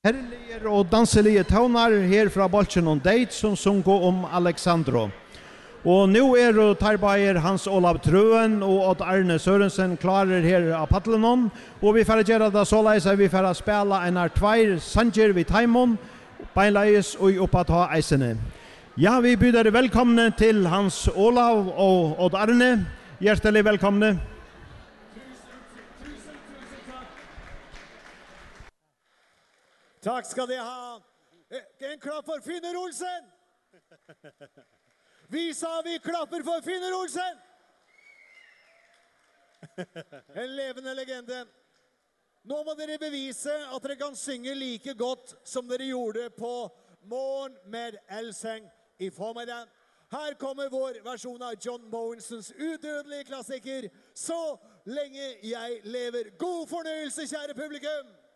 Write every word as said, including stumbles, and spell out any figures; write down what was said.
Herlige og danselige tøvnar her fra Bolchen og Date som sungo om Alexandro. Og nu er og tarbeier Hans Olav Trøen og Odd Arne Sørensen klarer her av Paddlenon. Og vi får gjøre det så leis at vi får spela en av tveir sanger vid Taimon, beinleis og oppa ta eisene. Ja, vi byder velkomne til Hans Olav og Odd Arne. Hjertelig velkomne. Takk skal de ha. En klapp for Finner Olsen. Vi sa vi klapper for Finner Olsen. En levende legende. Nå må dere bevise at dere kan synge like godt som dere gjorde på Morgen med Elseng i formiddag. Her kommer vår versjon av John Mowensens udødelige klassiker Så lenge jeg lever. God fornøyelse, kjære publikum!